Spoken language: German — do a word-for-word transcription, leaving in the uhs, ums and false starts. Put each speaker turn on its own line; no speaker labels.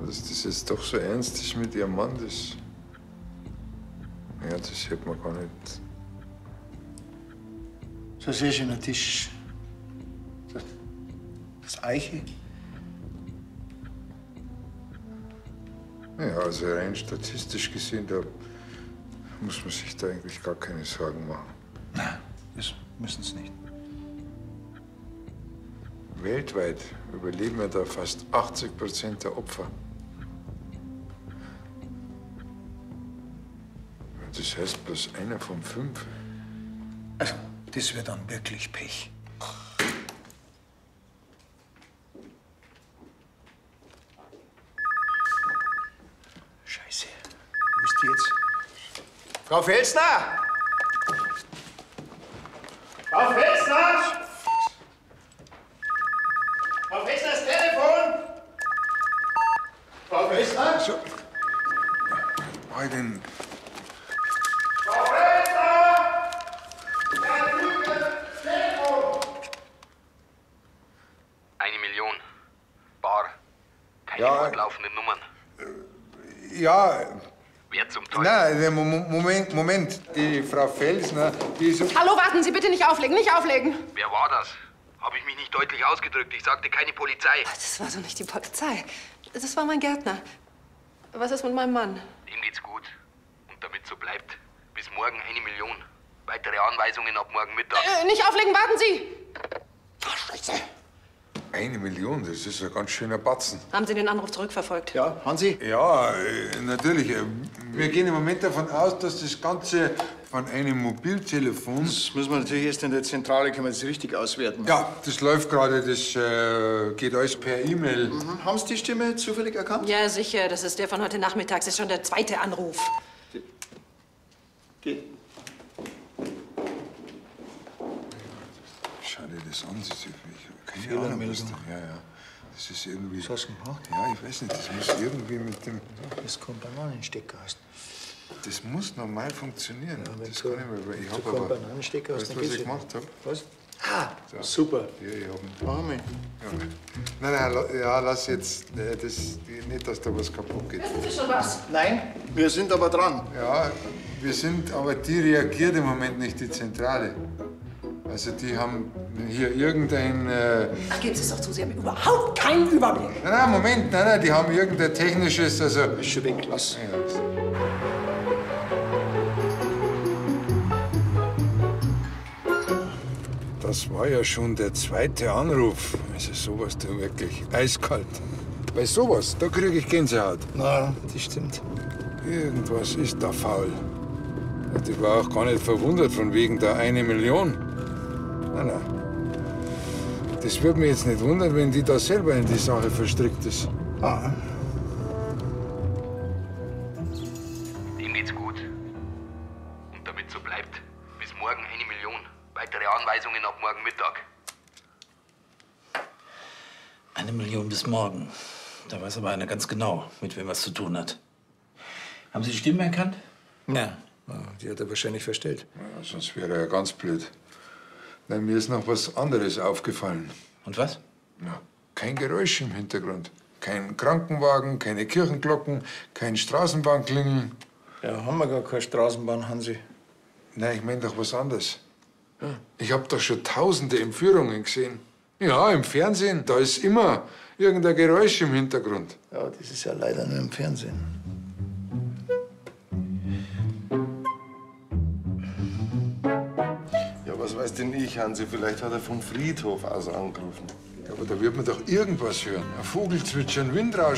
dass das jetzt doch so ernst ist mit ihrem Mann, das... Ja, das hätte man gar nicht...
So sehr schön am Tisch. Das, das Eiche.
Ja, also rein statistisch gesehen, da muss man sich da eigentlich gar keine Sorgen machen.
Nein, das müssen Sie nicht.
Weltweit überleben ja da fast achtzig Prozent der Opfer. Das heißt bloß einer von fünf.
Also, das wird dann wirklich Pech. Scheiße. Wo ist die jetzt? Frau Felsner! Frau Felsner! Frau Felsner, das Telefon! Frau Felsner?
So. Bei den...
Frau Felsner! Herr Lüge, Telefon!
Eine Million. Bar. Keine
Ja.
fortlaufenden Nummern.
Ja,
Wer zum Teufel?
nein, Moment, Moment. Die Frau Felsner, die ist...
Hallo, warten Sie, bitte nicht auflegen, nicht auflegen.
Wer war das? Habe ich mich nicht deutlich ausgedrückt? Ich sagte keine Polizei.
Das war doch nicht die Polizei. Das war mein Gärtner. Was ist mit meinem Mann?
Ihm geht's gut. Und damit so bleibt. Bis morgen eine Million. Weitere Anweisungen ab morgen Mittag.
Äh, nicht auflegen, warten Sie!
Ach, Scheiße.
Eine Million, das ist ein ganz schöner Batzen.
Haben Sie den Anruf zurückverfolgt?
Ja, Hansi?
Ja, äh, natürlich. Äh, Wir gehen im Moment davon aus, dass das Ganze von einem Mobiltelefon...
Das müssen wir natürlich erst in der Zentrale, können wir das richtig auswerten.
Ja, das läuft gerade, das äh, geht alles per E-Mail.
Mhm. Haben Sie die Stimme zufällig erkannt?
Ja, sicher. Das ist der von heute Nachmittag. Das ist schon der zweite Anruf.
Die.
Schau dir das an, das ist keine
Fehlermeldung.
Ahnung, was da- Ja, ja. Das ist irgendwie...
Was hast du gemacht?
Ja, ich weiß nicht, das muss irgendwie mit dem...
Das kommt Bananenstecker aus.
Das muss normal funktionieren.
wenn
das
du-
kann ich mir... weil Ich
so
hab
kommt
aber...
Bananenstecker aus,
Weißt du,
dann
was
geht's
ich
wieder.
gemacht habe?
Was? Ah, super.
Ja, ich hab...
Arme.
Ja. Nein, nein, la- ja, lass jetzt... äh, Das, die- nicht, dass da was kaputt geht.
Wissen Sie schon was?
Nein, wir sind aber dran.
Ja, wir sind... Aber die reagiert im Moment nicht, die Zentrale. Also die haben hier irgendein... Äh,
Ach, geben Sie es doch zu. Sie haben überhaupt keinen Überblick.
nein, nein, Moment, nein, nein, die haben irgendein technisches... Also...
Ist schon weg, lass.
Ja, das- Das war ja schon der zweite Anruf. Also sowas da wirklich eiskalt. Bei sowas, da kriege ich Gänsehaut.
Na, das stimmt.
Irgendwas ist da faul. Und ich war auch gar nicht verwundert von wegen der eine Million. Nein, nein. Das würde mich jetzt nicht wundern, wenn die da selber in die Sache verstrickt ist.
Ah,
Ihm geht's gut. Und damit so bleibt. Bis morgen eine Million. Weitere Anweisungen ab morgen Mittag.
Eine Million bis morgen. Da weiß aber einer ganz genau, mit wem er es zu tun hat. Haben Sie die Stimme erkannt?
ja. Die hat er wahrscheinlich verstellt.
Ja, sonst wäre er ja ganz blöd. Nein, mir ist noch was anderes aufgefallen.
Und was?
Ja, kein Geräusch im Hintergrund. Kein Krankenwagen, keine Kirchenglocken, kein Straßenbahnklingeln.
Ja, haben wir gar keine Straßenbahn, Hansi.
Nein, ich meine doch was anderes. Ich habe doch schon tausende Entführungen gesehen. Ja, im Fernsehen, da ist immer irgendein Geräusch im Hintergrund.
Ja, das ist ja leider nur im Fernsehen.
Ja, was weiß denn ich, Hansi? Vielleicht hat er vom Friedhof aus angerufen.
Ja, aber da wird man doch irgendwas hören. Ein Vogel zwitschern, Windrauschen.